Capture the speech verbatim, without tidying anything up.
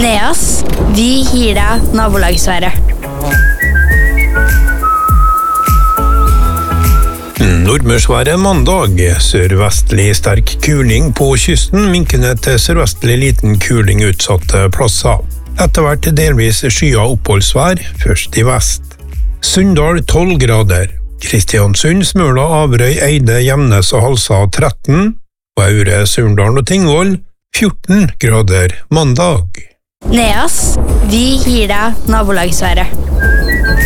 Neas, vi gir deg nabolagsværet. Nordmørsværet mandag. Sørvestlig sterk kuling på kysten, minkende til sørvestlig liten kuling utsatte plasser. Etter hvert delvis skya oppholdsvær, først i vest. Sunndal tolv grader. Kristiansund, Smøla, Averøy, Eide, Gjemnes og Halsa tretten. Og Aure, Surndal og Tingvoll fjorten grader mandag. Neas, vi gir deg nabolagsværet.